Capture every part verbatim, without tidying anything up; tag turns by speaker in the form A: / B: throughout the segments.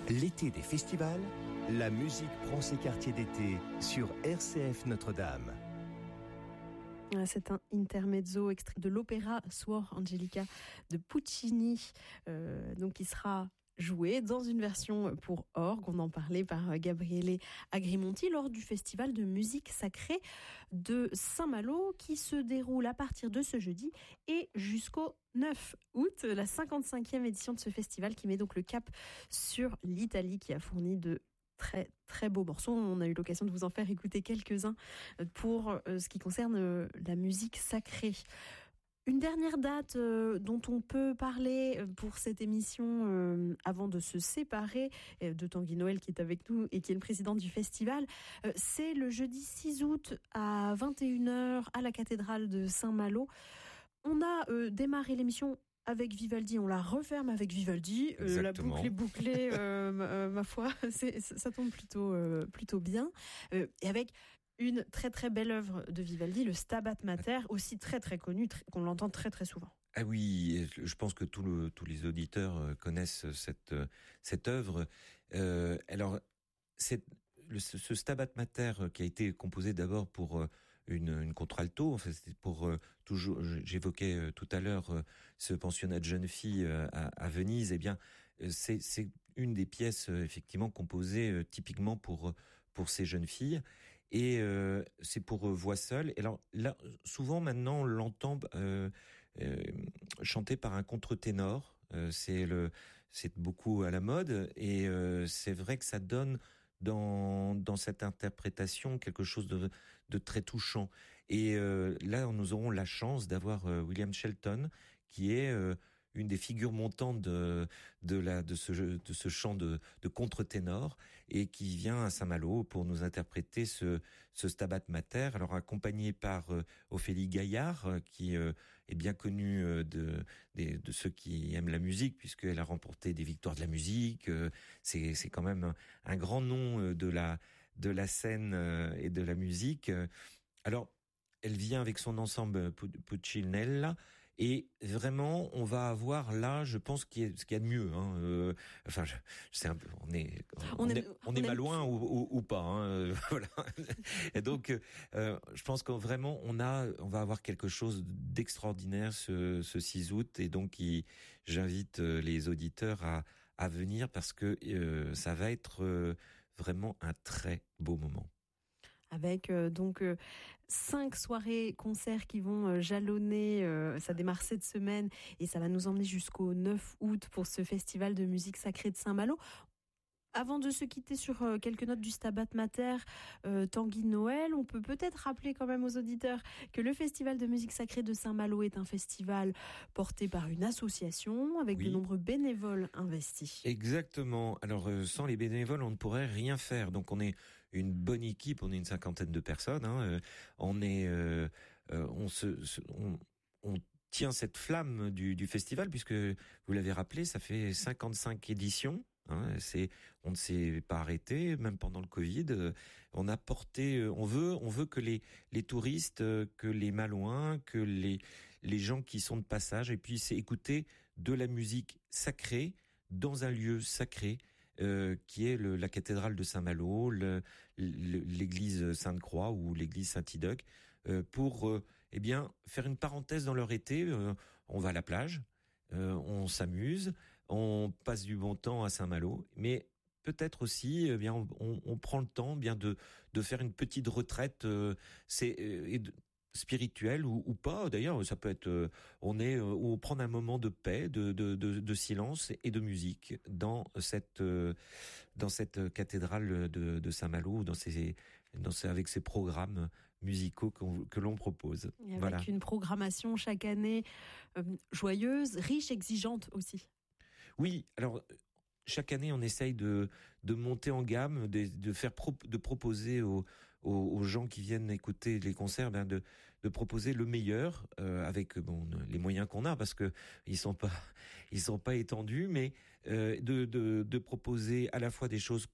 A: L'été des festivals, la musique prend ses quartiers d'été sur R C F Notre-Dame.
B: C'est un intermezzo extrait de l'opéra Suor Angelica de Puccini, euh, donc qui sera joué dans une version pour orgue. On en parlait par Gabriele Agrimonti lors du festival de musique sacrée de Saint-Malo qui se déroule à partir de ce jeudi et jusqu'au neuf août, la cinquante-cinquième édition de ce festival qui met donc le cap sur l'Italie qui a fourni de très très beaux morceaux. On a eu l'occasion de vous en faire écouter quelques-uns pour ce qui concerne la musique sacrée. Une dernière date euh, dont on peut parler pour cette émission euh, avant de se séparer euh, de Tanguy Noël qui est avec nous et qui est le président du festival, euh, c'est le jeudi six août à vingt et une heures à la cathédrale de Saint-Malo. On a euh, démarré l'émission avec Vivaldi, on la referme avec Vivaldi. Euh, la boucle est bouclée, euh, ma, ma foi, c'est, ça tombe plutôt, euh, plutôt bien. Euh, et avec une très très belle œuvre de Vivaldi, le Stabat Mater, aussi très très connu, très, qu'on l'entend très très souvent.
C: Ah oui, je pense que tout le, tous les auditeurs connaissent cette, cette œuvre. Euh, alors, c'est, le, ce Stabat Mater qui a été composé d'abord pour une, une contralto, en fait, c'était pour toujours, j'évoquais tout à l'heure ce pensionnat de jeunes filles à, à Venise. Eh bien, c'est, c'est une des pièces effectivement composées typiquement pour pour ces jeunes filles. Et euh, c'est pour euh, voix seule. Et alors là, souvent maintenant, on l'entend euh, euh, chanté par un contre-ténor. Euh, c'est le, c'est beaucoup à la mode. Et euh, c'est vrai que ça donne dans dans cette interprétation quelque chose de de très touchant. Et euh, là, nous aurons la chance d'avoir euh, William Shelton, qui est euh, une des figures montantes de de la de ce de ce chant de de contre-ténor et qui vient à Saint-Malo pour nous interpréter ce ce Stabat Mater, alors accompagné par euh, Ophélie Gaillard euh, qui euh, est bien connue euh, de, de de ceux qui aiment la musique puisqu'elle a remporté des victoires de la musique, euh, c'est c'est quand même un, un grand nom euh, de la de la scène euh, et de la musique. Alors elle vient avec son ensemble Puccinella et vraiment on va avoir là, je pense, qu'il y a, ce qu'il y a de mieux. Hein. Euh, enfin, je, je sais un peu, on est on, on est, est on, on est malouin ou, ou, ou pas. Hein, voilà. Et donc, euh, je pense que vraiment on a, on va avoir quelque chose d'extraordinaire ce, ce six août et donc il, j'invite les auditeurs à à venir parce que euh, ça va être euh, vraiment un très beau moment.
B: Avec euh, donc euh, cinq soirées concerts qui vont euh, jalonner, euh, ça démarre cette semaine et ça va nous emmener jusqu'au neuf août pour ce festival de musique sacrée de Saint-Malo. Avant de se quitter sur euh, quelques notes du Stabat Mater, euh, Tanguy Noël, on peut peut-être rappeler quand même aux auditeurs que le Festival de musique sacrée de Saint-Malo est un festival porté par une association avec oui. de nombreux bénévoles investis.
C: Exactement. Alors euh, sans les bénévoles, on ne pourrait rien faire. Donc on est une bonne équipe, on est une cinquantaine de personnes. Hein, euh, on est, euh, euh, on se, se on, on tient cette flamme du, du festival puisque vous l'avez rappelé, ça fait cinquante-cinq éditions. Hein, c'est, on ne s'est pas arrêté, même pendant le Covid. Euh, on a porté, euh, on veut, on veut que les les touristes, euh, que les Malouins, que les les gens qui sont de passage, et puissent écouter de la musique sacrée dans un lieu sacré. Euh, qui est le, la cathédrale de Saint-Malo, le, le, l'église Sainte-Croix ou l'église Saint-Idoc, euh, pour euh, eh bien faire une parenthèse dans leur été. Euh, on va à la plage, euh, on s'amuse, on passe du bon temps à Saint-Malo, mais peut-être aussi, eh bien, on, on, on prend le temps, bien de de faire une petite retraite, euh, c'est euh, et de, spirituel ou, ou pas. D'ailleurs, ça peut être, euh, on est, euh, ou prendre un moment de paix, de, de, de, de silence et de musique dans cette, euh, dans cette cathédrale de, de Saint-Malo, dans ces, dans ces, avec ces programmes musicaux que l'on propose.
B: Et avec
C: voilà.
B: Une programmation chaque année euh, joyeuse, riche, exigeante aussi.
C: Oui, alors. Chaque année, on essaye de de monter en gamme, de, de faire pro, de proposer aux, aux aux gens qui viennent écouter les concerts, ben de de proposer le meilleur euh, avec bon les moyens qu'on a parce que ils sont pas ils sont pas étendus, mais euh, de de de proposer à la fois des choses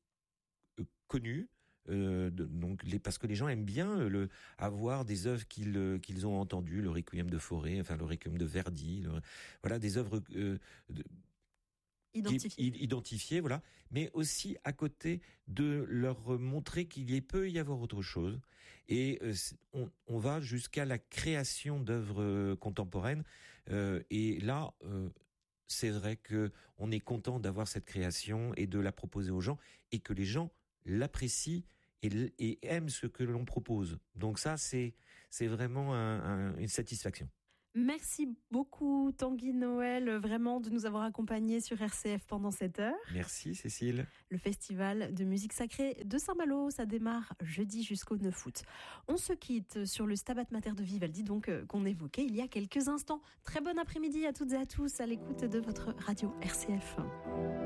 C: connues. Euh, de, donc les, parce que les gens aiment bien le avoir des œuvres qu'ils qu'ils ont entendues, le Requiem de Fauré, enfin le Requiem de Verdi, le, voilà des œuvres euh, de,
B: Identifier.
C: Identifier, voilà, mais aussi à côté de leur montrer qu'il y peut y avoir autre chose. Et euh, on, on va jusqu'à la création d'œuvres contemporaines. Euh, et là, euh, c'est vrai que on est content d'avoir cette création et de la proposer aux gens et que les gens l'apprécient et, et aiment ce que l'on propose. Donc ça, c'est c'est vraiment un, un, une satisfaction.
B: Merci beaucoup Tanguy Noël, vraiment de nous avoir accompagnés sur R C F pendant cette heure.
C: Merci Cécile.
B: Le festival de musique sacrée de Saint-Malo, ça démarre jeudi jusqu'au neuf août. On se quitte sur le Stabat Mater de Vivaldi, donc euh, qu'on évoquait il y a quelques instants. Très bon après-midi à toutes et à tous à l'écoute de votre radio R C F.